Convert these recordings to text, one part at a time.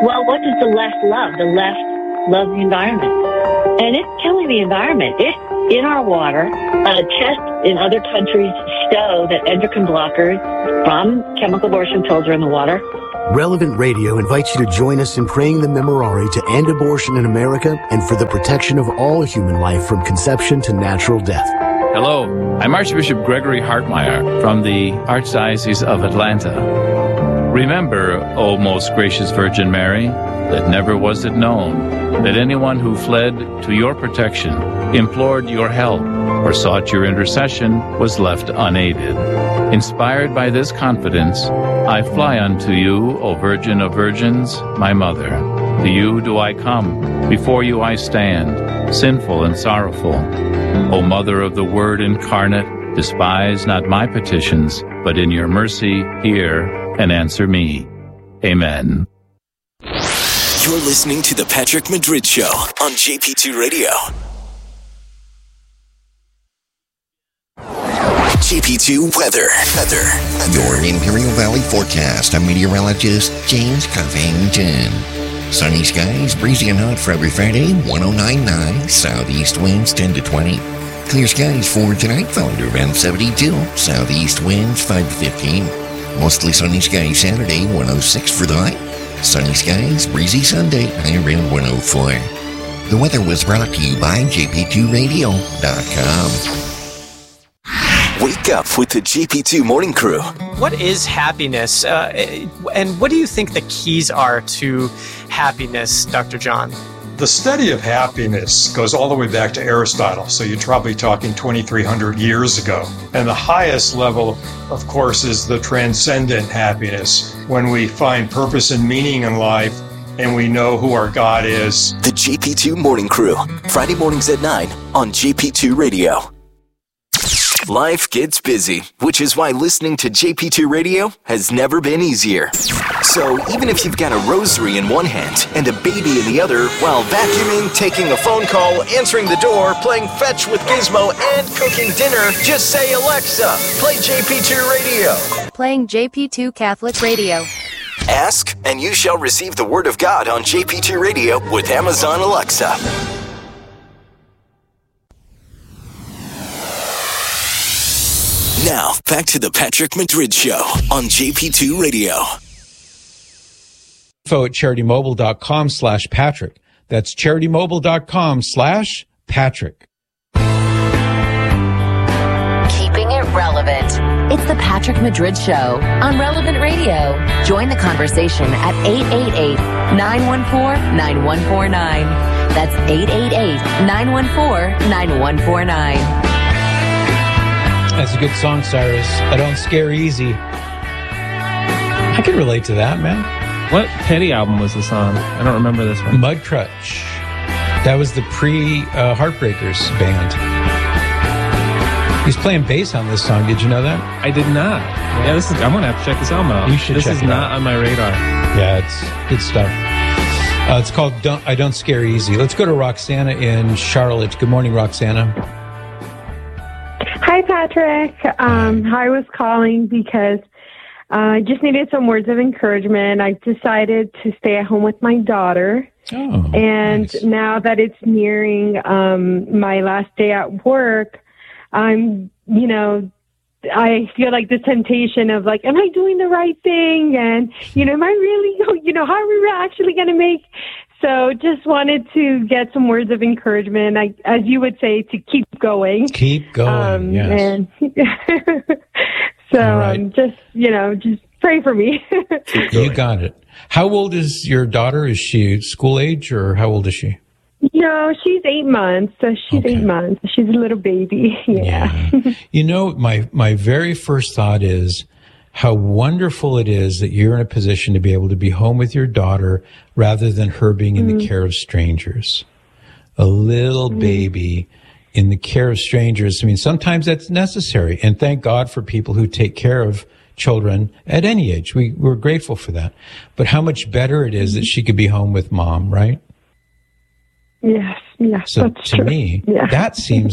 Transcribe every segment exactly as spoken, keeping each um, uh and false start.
Well, what does the left love? The left loves the environment. And it's killing the environment. It, in our water, uh, tests in other countries show that endocrine blockers from chemical abortion pills are in the water. Relevant Radio invites you to join us in praying the Memorare to end abortion in America and for the protection of all human life from conception to natural death. Hello, I'm Archbishop Gregory Hartmeyer from the Archdiocese of Atlanta. Remember, O most gracious Virgin Mary, that never was it known that anyone who fled to your protection, implored your help, or sought your intercession was left unaided. Inspired by this confidence, I fly unto you, O Virgin of Virgins, my Mother. To you do I come, before you I stand, sinful and sorrowful. O Mother of the Word incarnate, despise not my petitions, but in your mercy hear and answer me. Amen. You're listening to The Patrick Madrid Show on J P two Radio. J P two weather. Weather. Your Imperial Valley forecast. I'm meteorologist James Covington. Sunny skies, breezy and hot for every Friday, one oh nine point nine. Southeast winds ten to twenty. Clear skies for tonight, falling to around seventy-two. Southeast winds five to fifteen. Mostly sunny skies Saturday, one oh six for the high. Sunny skies, breezy Sunday, high around one oh four. The weather was brought to you by J P two radio dot com. Wake up with the J P two Morning Crew. What is happiness? Uh, and what do you think the keys are to happiness, Doctor John? The study of happiness goes all the way back to Aristotle, so you're probably talking twenty-three hundred years ago. And the highest level, of course, is the transcendent happiness, when we find purpose and meaning in life and we know who our God is. The J P two Morning Crew, Friday mornings at nine on J P two Radio. Life gets busy, which is why listening to J P two Radio has never been easier. So even if you've got a rosary in one hand and a baby in the other, while vacuuming, taking a phone call, answering the door, playing fetch with Gizmo, and cooking dinner, just say, Alexa, play J P two Radio. Playing J P two Catholic Radio. Ask, and you shall receive the Word of God on J P two Radio with Amazon Alexa. Now, back to the Patrick Madrid Show on J P two Radio. Info at CharityMobile.com slash Patrick. That's CharityMobile.com slash Patrick. Keeping it relevant. It's the Patrick Madrid Show on Relevant Radio. Join the conversation at eight eight eight, nine one four, nine one four nine. That's eight eight eight, nine one four, nine one four nine. That's a good song, Cyrus. I don't scare easy. I can relate to that, man. What Petty album was this on? I don't remember this one. Mudcrutch. That was the pre-Heartbreakers uh, band. He's playing bass on this song. Did you know that? I did not. Yeah, this is. I'm gonna have to check this album out. You should. This check is it not out. on my radar. Yeah, it's good stuff. Uh, it's called "Don't I Don't Scare Easy." Let's go to Roxana in Charlotte. Good morning, Roxana. Hi, Patrick. Um, I was calling because uh, I just needed some words of encouragement. I decided to stay at home with my daughter. Oh, and nice. Now that it's nearing um, my last day at work, I'm, you know, I feel like the temptation of like, am I doing the right thing? And, you know, am I really, you know, how are we actually going to make? So just wanted to get some words of encouragement, I, as you would say, to keep going. Keep going, um, yes. And so right. um, just, you know, just pray for me. You got it. How old is your daughter? Is she school age or how old is she? No, she's eight months. So she's Okay. eight months. She's a little baby. Yeah. Yeah. You know, my, my very first thought is how wonderful it is that you're in a position to be able to be home with your daughter rather than her being in mm. the care of strangers. A little mm. baby in the care of strangers. I mean, sometimes that's necessary. And thank God for people who take care of children at any age. We, we're grateful for that. But how much better it is mm. that she could be home with mom, right? Yes, yes. So that's to true. me, yeah. that seems like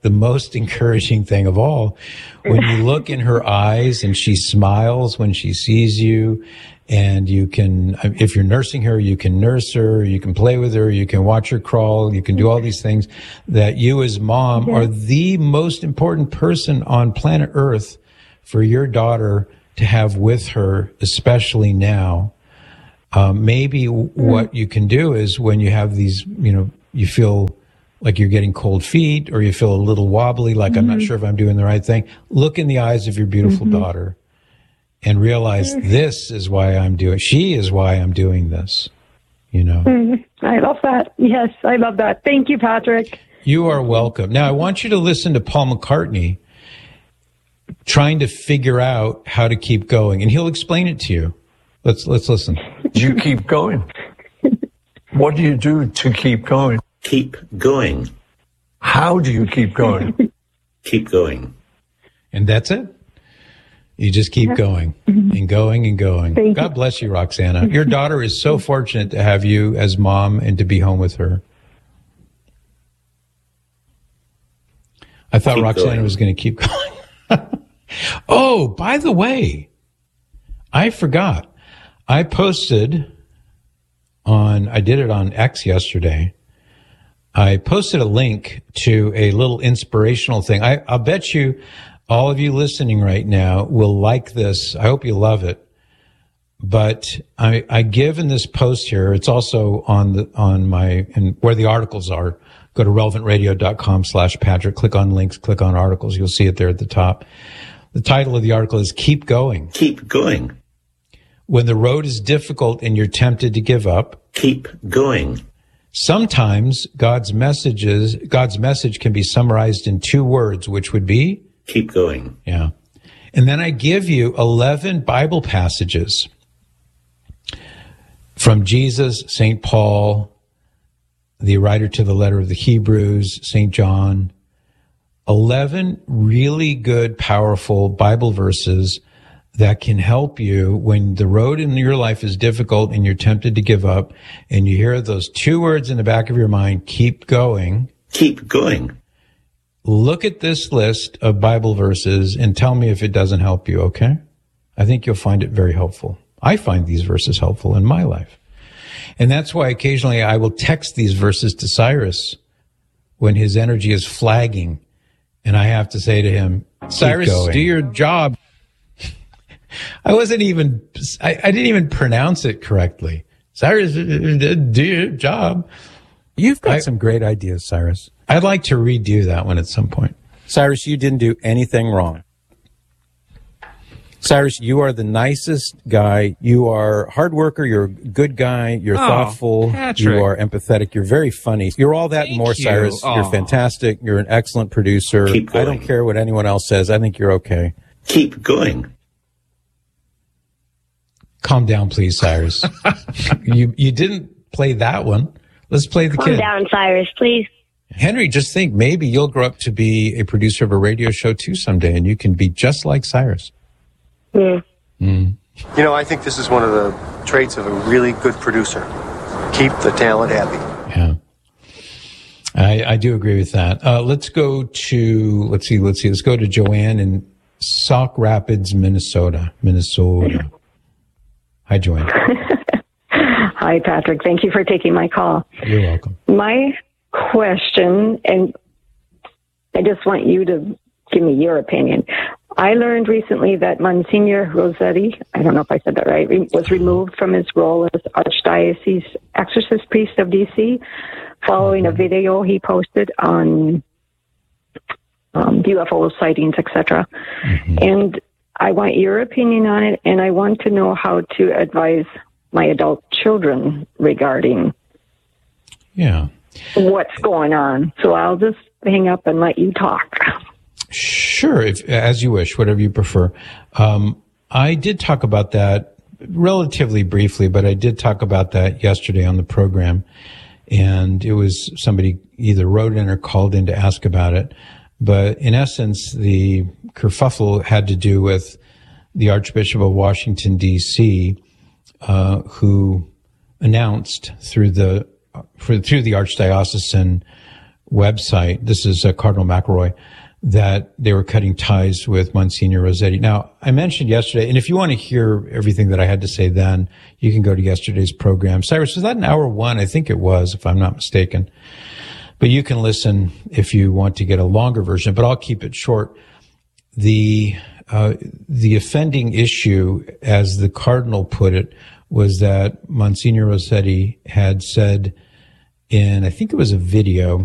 the most encouraging thing of all, when you look in her eyes and she smiles when she sees you, and you can, if you're nursing her, you can nurse her, you can play with her, you can watch her crawl, you can do all these things, that you as mom are the most important person on planet Earth for your daughter to have with her, especially now. Um, maybe mm. what you can do is when you have these, you know, you feel like you're getting cold feet or you feel a little wobbly, like mm-hmm. I'm not sure if I'm doing the right thing. Look in the eyes of your beautiful mm-hmm. daughter and realize mm-hmm. this is why I'm doing, she is why I'm doing this, you know. Mm-hmm. I love that. Yes, I love that. Thank you, Patrick. You are welcome. Now, I want you to listen to Paul McCartney trying to figure out how to keep going, and he'll explain it to you. Let's let's listen. You keep going. What do you do to keep going? Keep going. How do you keep going? Keep going. And that's it. You just keep yeah. going and going and going. Thank God you. bless you, Roxana. Your daughter is so fortunate to have you as mom and to be home with her. I thought keep Roxana going. was going to keep going. Oh, by the way, I forgot. I posted on, I did it on X yesterday. I posted a link to a little inspirational thing. I, I'll bet you all of you listening right now will like this. I hope you love it. But I, I give in this post here, it's also on the, on my, and where the articles are, go to relevant radio dot com slash Patrick, click on links, click on articles. You'll see it there at the top. The title of the article is Keep Going. Keep going. When the road is difficult and you're tempted to give up, keep going. Sometimes God's messages, God's message can be summarized in two words, which would be? Keep going. Yeah. And then I give you eleven Bible passages from Jesus, Saint Paul, the writer to the letter of the Hebrews, Saint John, eleven really good, powerful Bible verses that can help you when the road in your life is difficult and you're tempted to give up and you hear those two words in the back of your mind, keep going. Keep going. Look at this list of Bible verses and tell me if it doesn't help you, okay? I think you'll find it very helpful. I find these verses helpful in my life. And that's why occasionally I will text these verses to Cyrus when his energy is flagging. And I have to say to him, Cyrus, do your job. I wasn't even, I, I didn't even pronounce it correctly. Cyrus, do your job. You've got I, some great ideas, Cyrus. I'd like to redo that one at some point. Cyrus, you didn't do anything wrong. Cyrus, you are the nicest guy. You are a hard worker. You're a good guy. You're oh, thoughtful. Patrick. You are empathetic. You're very funny. You're all that Thank and more, you. Cyrus. Oh. You're fantastic. You're an excellent producer. Keep going. I don't care what anyone else says. I think you're okay. Keep going. Calm down, please, Cyrus. you you didn't play that one. Let's play the Calm kid. down, Cyrus, please. Henry, just think, maybe you'll grow up to be a producer of a radio show too someday, and you can be just like Cyrus. Yeah. Mm. You know, I think this is one of the traits of a really good producer. Keep the talent happy. Yeah. I, I do agree with that. Uh, let's go to, let's see, let's see, let's go to Joanne in Sauk Rapids, Minnesota. Minnesota. Hi, Joanne. Hi, Patrick. Thank you for taking my call. You're welcome. My question, and I just want you to give me your opinion. I learned recently that Monsignor Rossetti, I don't know if I said that right, was removed from his role as Archdiocese Exorcist Priest of D C following a video he posted on um, U F O sightings, et cetera. Mm-hmm. And I want your opinion on it, and I want to know how to advise my adult children regarding yeah what's going on. So I'll just hang up and let you talk. Sure, if as you wish, whatever you prefer. Um, I did talk about that relatively briefly, but I did talk about that yesterday on the program, and it was somebody either wrote in or called in to ask about it. But in essence, the kerfuffle had to do with the Archbishop of Washington, D C, uh, who announced through the for, through the Archdiocesan website, this is uh, Cardinal McElroy, that they were cutting ties with Monsignor Rossetti. Now, I mentioned yesterday, and if you want to hear everything that I had to say then, you can go to yesterday's program. Cyrus, was that an hour one? I think it was, if I'm not mistaken. But you can listen if you want to get a longer version, but I'll keep it short. The uh, the offending issue, as the Cardinal put it, was that Monsignor Rossetti had said in, I think it was a video,